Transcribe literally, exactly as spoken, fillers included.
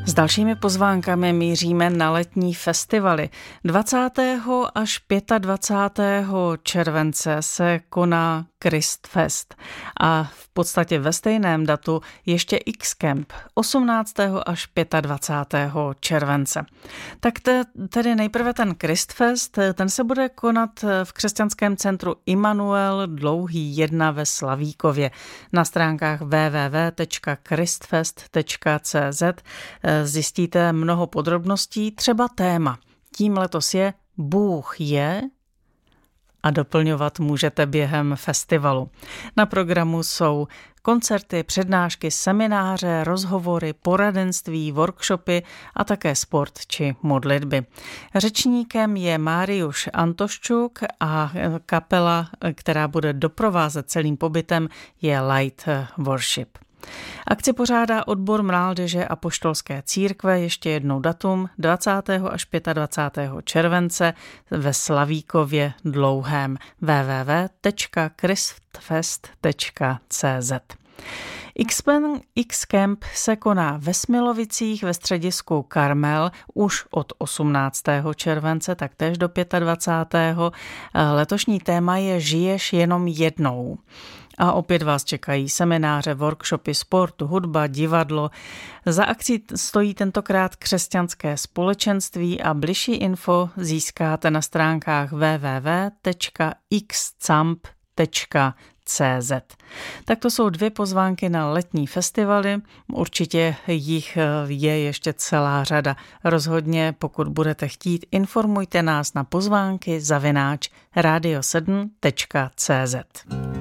S dalšími pozvánkami míříme na letní festivaly. dvacátého až dvacátého pátého července se koná Christfest a v podstatě ve stejném datu ještě X-Camp osmnáctého až dvacátého pátého července. Tak te, tedy nejprve ten Christfest, ten se bude konat v křesťanském centru Immanuel Dlouhý jedna ve Slavíkově. Na stránkách w w w tečka christfest tečka c z zjistíte mnoho podrobností, třeba téma. Tím letos je Bůh je a doplňovat můžete během festivalu. Na programu jsou koncerty, přednášky, semináře, rozhovory, poradenství, workshopy a také sport či modlitby. Řečníkem je Mariusz Antoščuk a kapela, která bude doprovázet celým pobytem, je Light Worship. Akci pořádá odbor mládeže apoštolské církve, ještě jednou datum, dvacátého až dvacátého pátého července ve Slavíkově Dlouhém, w w w tečka christfest tečka c z. X-Camp se koná ve Smilovicích ve středisku Karmel už od osmnáctého července, taktéž do dvacátého pátého Letošní téma je Žiješ jenom jednou. A opět vás čekají semináře, workshopy, sport, hudba, divadlo. Za akcí stojí tentokrát křesťanské společenství a bližší info získáte na stránkách w w w tečka xcamp tečka c z. Tak to jsou dvě pozvánky na letní festivaly, určitě jich je ještě celá řada. Rozhodně, pokud budete chtít, informujte nás na pozvánky zavináč radio sedm tečka c z.